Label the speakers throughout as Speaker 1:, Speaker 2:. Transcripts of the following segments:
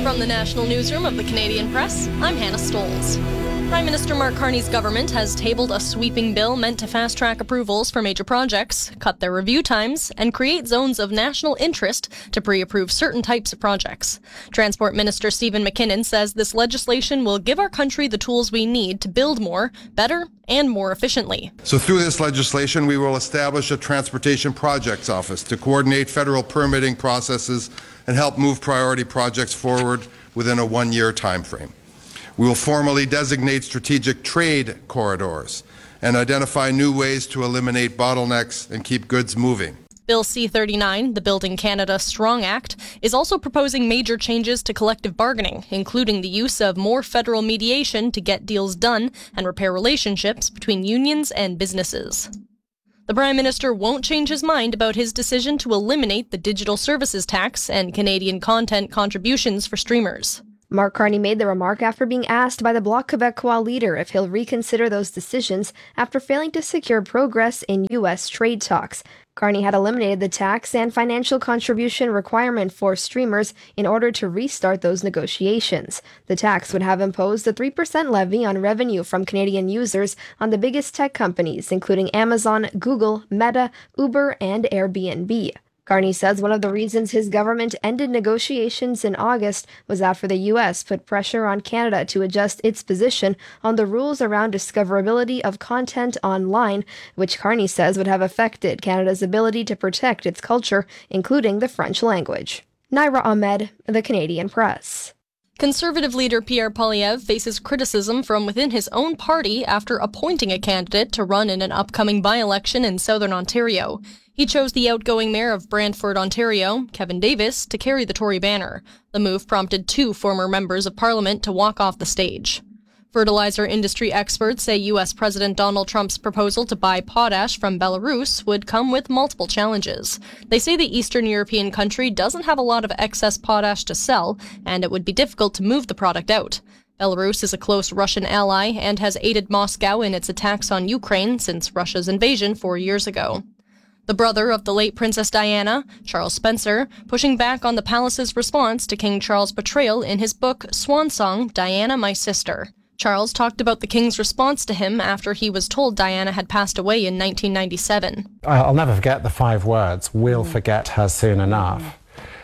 Speaker 1: From the National Newsroom of the Canadian Press, I'm Hannah Stoles. Prime Minister Mark Carney's government has tabled a sweeping bill meant to fast-track approvals for major projects, cut their review times, and create zones of national interest to pre-approve certain types of projects. Transport Minister Stephen McKinnon says this legislation will give our country the tools we need to build more, better, and more efficiently.
Speaker 2: So through this legislation, we will establish a Transportation Projects Office to coordinate federal permitting processes and help move priority projects forward within a one-year time frame. We will formally designate strategic trade corridors and identify new ways to eliminate bottlenecks and keep goods moving.
Speaker 1: Bill C-39, the Building Canada Strong Act, is also proposing major changes to collective bargaining, including the use of more federal mediation to get deals done and repair relationships between unions and businesses. The Prime Minister won't change his mind about his decision to eliminate the digital services tax and Canadian content contributions for streamers.
Speaker 3: Mark Carney made the remark after being asked by the Bloc Québécois leader if he'll reconsider those decisions after failing to secure progress in U.S. trade talks. Carney had eliminated the tax and financial contribution requirement for streamers in order to restart those negotiations. The tax would have imposed a 3% levy on revenue from Canadian users on the biggest tech companies, including Amazon, Google, Meta, Uber, and Airbnb. Carney says one of the reasons his government ended negotiations in August was after the U.S. put pressure on Canada to adjust its position on the rules around discoverability of content online, which Carney says would have affected Canada's ability to protect its culture, including the French language. Naira Ahmed, The Canadian Press.
Speaker 1: Conservative leader Pierre Poilievre faces criticism from within his own party after appointing a candidate to run in an upcoming by-election in southern Ontario. He chose the outgoing mayor of Brantford, Ontario, Kevin Davis, to carry the Tory banner. The move prompted two former members of Parliament to walk off the stage. Fertilizer industry experts say U.S. President Donald Trump's proposal to buy potash from Belarus would come with multiple challenges. They say the Eastern European country doesn't have a lot of excess potash to sell, and it would be difficult to move the product out. Belarus is a close Russian ally and has aided Moscow in its attacks on Ukraine since Russia's invasion 4 years ago. The brother of the late Princess Diana, Charles Spencer, pushing back on the palace's response to King Charles' betrayal in his book Swan Song, Diana, My Sister. Charles talked about the king's response to him after he was told Diana had passed away in 1997.
Speaker 4: I'll never forget the 5 words, "We'll forget her soon enough."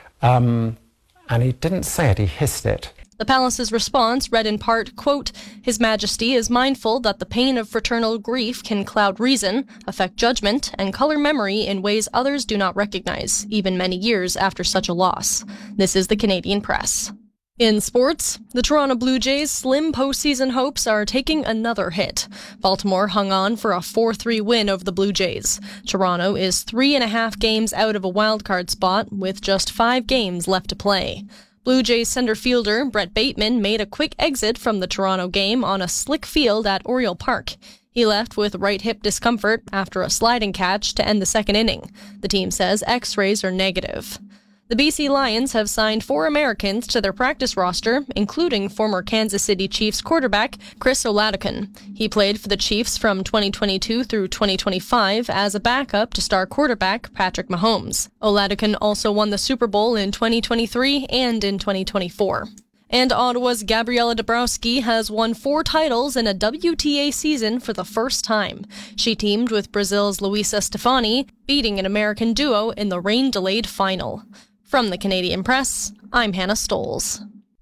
Speaker 4: And he didn't say it, he hissed it.
Speaker 1: The palace's response read in part, quote, "His Majesty is mindful that the pain of fraternal grief can cloud reason, affect judgment, and color memory in ways others do not recognize, even many years after such a loss." This is the Canadian Press. In sports, the Toronto Blue Jays' slim postseason hopes are taking another hit. Baltimore hung on for a 4-3 win over the Blue Jays. Toronto is 3.5 games out of a wildcard spot with just 5 games left to play. Blue Jays center fielder Brett Bateman made a quick exit from the Toronto game on a slick field at Oriole Park. He left with right hip discomfort after a sliding catch to end the second inning. The team says X-rays are negative. The BC Lions have signed 4 Americans to their practice roster, including former Kansas City Chiefs quarterback Chris Oladokun. He played for the Chiefs from 2022 through 2025 as a backup to star quarterback Patrick Mahomes. Oladokun also won the Super Bowl in 2023 and in 2024. And Ottawa's Gabriela Dabrowski has won 4 titles in a WTA season for the first time. She teamed with Brazil's Luisa Stefani, beating an American duo in the rain-delayed final. From the Canadian Press, I'm Hannah Stoles.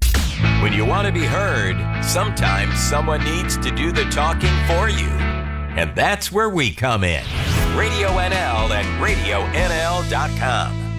Speaker 5: When you want to be heard, sometimes someone needs to do the talking for you. And that's where we come in. Radio NL and RadioNL.com.